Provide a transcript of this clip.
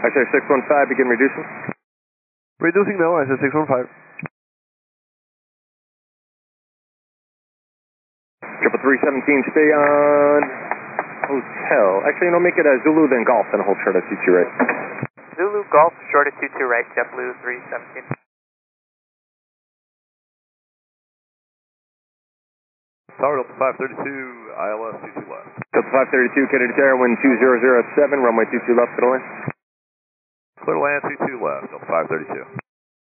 I say 615, begin reducing. Reducing now, I say 615. 33317, stay on hotel. Actually, make it a Zulu, then Golf, then hold short at 22 right. Zulu, Golf, short at 22 right, JetBlue 317. Tower Delta 532, ILS 22 left. Delta 532, Kennedy Tower, wind 2007, runway 22 left, clear to land. Clear to land 22 left, Delta 532.